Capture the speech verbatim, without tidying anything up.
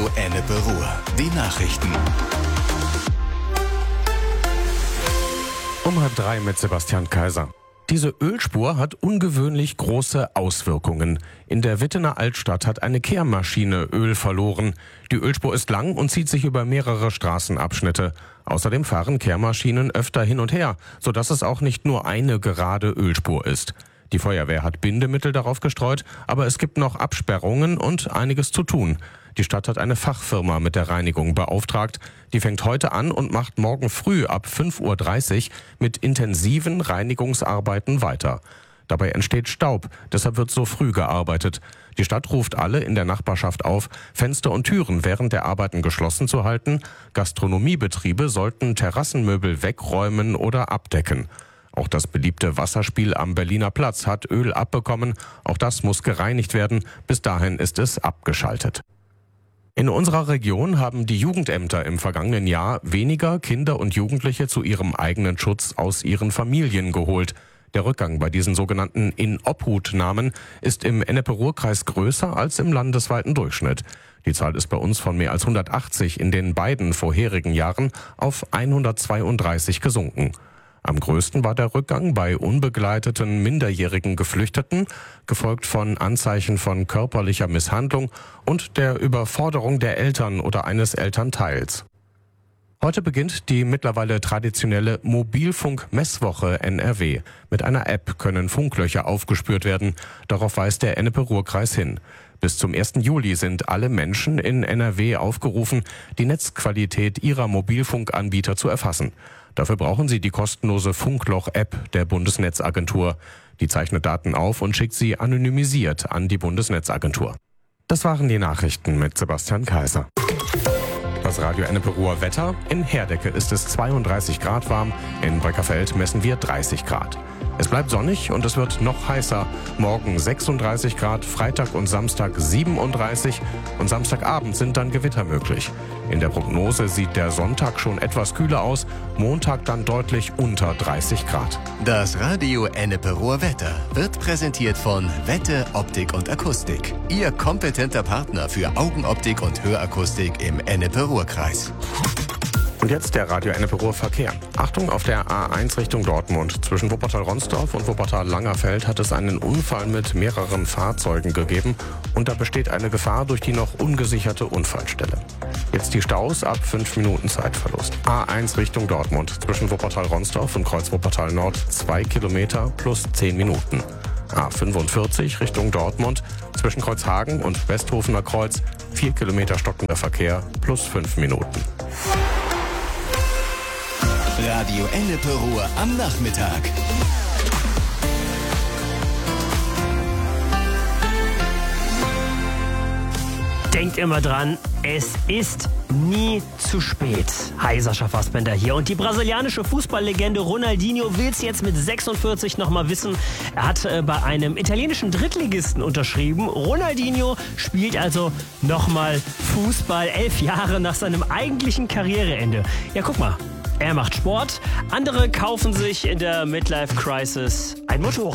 Radio Ennepe Ruhr. Die Nachrichten. Um halb drei mit Sebastian Kaiser. Diese Ölspur hat ungewöhnlich große Auswirkungen. In der Wittener Altstadt hat eine Kehrmaschine Öl verloren. Die Ölspur ist lang und zieht sich über mehrere Straßenabschnitte. Außerdem fahren Kehrmaschinen öfter hin und her, sodass es auch nicht nur eine gerade Ölspur ist. Die Feuerwehr hat Bindemittel darauf gestreut, aber es gibt noch Absperrungen und einiges zu tun. Die Stadt hat eine Fachfirma mit der Reinigung beauftragt. Die fängt heute an und macht morgen früh ab fünf Uhr dreißig mit intensiven Reinigungsarbeiten weiter. Dabei entsteht Staub, deshalb wird so früh gearbeitet. Die Stadt ruft alle in der Nachbarschaft auf, Fenster und Türen während der Arbeiten geschlossen zu halten. Gastronomiebetriebe sollten Terrassenmöbel wegräumen oder abdecken. Auch das beliebte Wasserspiel am Berliner Platz hat Öl abbekommen. Auch das muss gereinigt werden. Bis dahin ist es abgeschaltet. In unserer Region haben die Jugendämter im vergangenen Jahr weniger Kinder und Jugendliche zu ihrem eigenen Schutz aus ihren Familien geholt. Der Rückgang bei diesen sogenannten In-Obhut-Namen ist im Ennepe-Ruhr-Kreis größer als im landesweiten Durchschnitt. Die Zahl ist bei uns von mehr als hundertachtzig in den beiden vorherigen Jahren auf hundertzweiunddreißig gesunken. Am größten war der Rückgang bei unbegleiteten minderjährigen Geflüchteten, gefolgt von Anzeichen von körperlicher Misshandlung und der Überforderung der Eltern oder eines Elternteils. Heute beginnt die mittlerweile traditionelle Mobilfunk-Messwoche N R W. Mit einer App können Funklöcher aufgespürt werden. Darauf weist der Ennepe-Ruhr-Kreis hin. Bis zum ersten Juli sind alle Menschen in N R W aufgerufen, die Netzqualität ihrer Mobilfunkanbieter zu erfassen. Dafür brauchen sie die kostenlose Funkloch-App der Bundesnetzagentur. Die zeichnet Daten auf und schickt sie anonymisiert an die Bundesnetzagentur. Das waren die Nachrichten mit Sebastian Kaiser. Das Radio Ennepe Ruhr Wetter. In Herdecke ist es zweiunddreißig Grad warm, in Breckerfeld messen wir dreißig Grad. Es bleibt sonnig und es wird noch heißer. Morgen sechsunddreißig Grad, Freitag und Samstag siebenunddreißig und Samstagabend sind dann Gewitter möglich. In der Prognose sieht der Sonntag schon etwas kühler aus, Montag dann deutlich unter dreißig Grad. Das Radio Ennepe Ruhr Wetter wird präsentiert von Wette Optik und Akustik. Ihr kompetenter Partner für Augenoptik und Hörakustik im Ennepe Ruhr-Kreis. Und jetzt der Radio Ennepe Ruhr Verkehr. Achtung, auf der A eins Richtung Dortmund. Zwischen Wuppertal-Ronsdorf und Wuppertal-Langerfeld hat es einen Unfall mit mehreren Fahrzeugen gegeben. Und da besteht eine Gefahr durch die noch ungesicherte Unfallstelle. Jetzt die Staus ab fünf Minuten Zeitverlust. A eins Richtung Dortmund. Zwischen Wuppertal-Ronsdorf und Kreuz Wuppertal-Nord zwei Kilometer plus zehn Minuten. A fünfundvierzig Richtung Dortmund. Zwischen Kreuzhagen und Westhofener Kreuz vier Kilometer stockender Verkehr plus fünf Minuten. Radio Ennepe Ruhr am Nachmittag. Denkt immer dran, es ist nie zu spät. Hi, Sascha Fassbender hier. Und die brasilianische Fußballlegende Ronaldinho will es jetzt mit sechsundvierzig nochmal wissen. Er hat äh, bei einem italienischen Drittligisten unterschrieben. Ronaldinho spielt also nochmal Fußball, elf Jahre nach seinem eigentlichen Karriereende. Ja, guck mal. Er macht Sport, andere kaufen sich in der Midlife Crisis ein Motorrad.